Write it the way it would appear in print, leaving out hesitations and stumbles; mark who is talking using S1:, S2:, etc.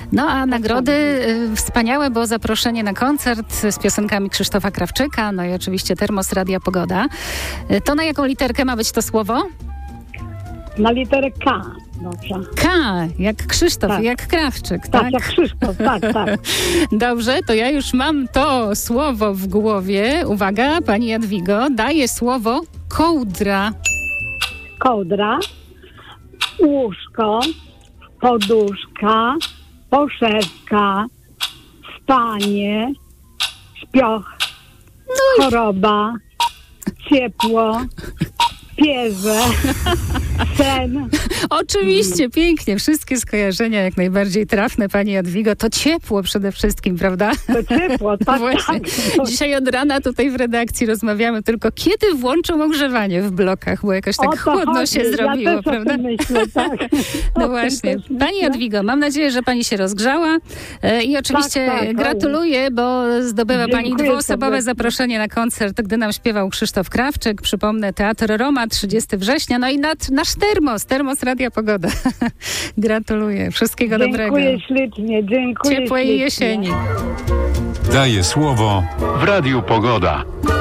S1: No a nagrody wspaniałe, bo zaproszenie na koncert z piosenkami Krzysztofa Krawczyka, no i oczywiście termos Radia Pogoda. To na jaką literkę ma być to słowo?
S2: Na literę K. Dobrze.
S1: K, jak Krzysztof,
S2: Tak.
S1: jak Krawczyk, tak?
S2: Tak, jak Krzysztof, tak.
S1: Dobrze, to ja już mam to słowo w głowie. Uwaga, pani Jadwigo, daję słowo kołdra.
S2: Kołdra, łóżko, poduszka, poszewka, spanie, śpioch, choroba, ciepło, pierze, sen.
S1: Oczywiście, pięknie. Wszystkie skojarzenia jak najbardziej trafne, pani Jadwigo. To ciepło przede wszystkim, prawda?
S2: To ciepło, tak,
S1: Właśnie.
S2: tak.
S1: Dzisiaj od rana tutaj w redakcji rozmawiamy tylko, kiedy włączą ogrzewanie w blokach, bo jakoś
S2: O
S1: tak
S2: to
S1: chłodno
S2: chodzi.
S1: się zrobiło,
S2: ja też
S1: prawda?
S2: O tym myślę, tak.
S1: No
S2: O tym
S1: właśnie.
S2: też myślę.
S1: Pani Jadwigo, mam nadzieję, że pani się rozgrzała i oczywiście
S2: Tak,
S1: gratuluję, bo zdobywa pani
S2: Dziękuję
S1: dwuosobowe
S2: serdecznie.
S1: zaproszenie na koncert, gdy nam śpiewał Krzysztof Krawczyk. Przypomnę, Teatr Roma, 30 września, no i nasz termos Radia Pogoda. Gratuluję. Wszystkiego dobrego.
S2: Dziękuję ślicznie, dziękuję
S1: Ciepłej
S2: ślicznie.
S1: jesieni.
S3: Daje słowo w Radiu Pogoda.